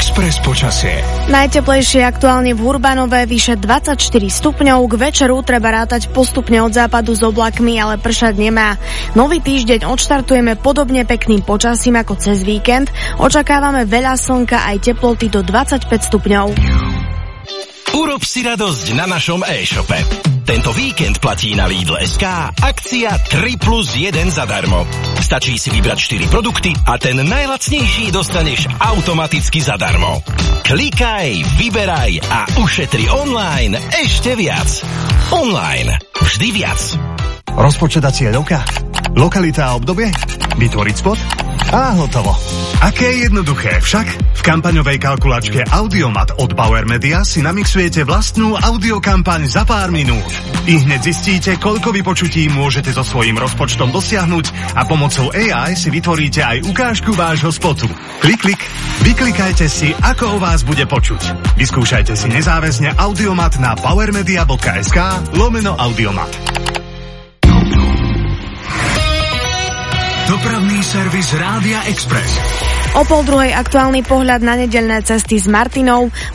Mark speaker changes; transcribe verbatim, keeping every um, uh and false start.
Speaker 1: Express počasie.
Speaker 2: Najteplejšie aktuálne v Hurbanove, vyše dvadsaťštyri stupňov, k večeru treba rátať postupne od západu s oblakmi, ale pršať nemá. Nový týždeň odštartujeme podobne pekným počasím ako cez víkend. Očakávame veľa slnka aj teploty do dvadsaťpäť stupňov.
Speaker 3: Urob si radosť na našom e-shope. Tento víkend platí na Lidl bodka es ká akcia tri plus jeden zadarmo. Stačí si vybrať štyri produkty a ten najlacnejší dostaneš automaticky zadarmo. Klikaj, vyberaj a ušetri online ešte viac. Online. Vždy viac.
Speaker 4: Rozpočet a cieľ oka? Lokalita a obdobie? Vytvoriť spot? A hotovo. Aké jednoduché však? V kampaňovej kalkulačke Audiomat od Bauer Media si namixujete vlastnú audiokampaň za pár minút. I hneď zistíte, koľko vypočutí môžete so svojím rozpočtom dosiahnuť a pomocou á í si vytvoríte aj ukážku vášho spotu. Klik, klik, vyklikajte si, ako o vás bude počuť. Vyskúšajte si nezáväzne Audiomat na powermedia bodka es ká lomeno Audiomat.
Speaker 1: Dopravný servis Rádia Express.
Speaker 2: O pol druhej aktuálny pohľad na nedeľné cesty s Martinou.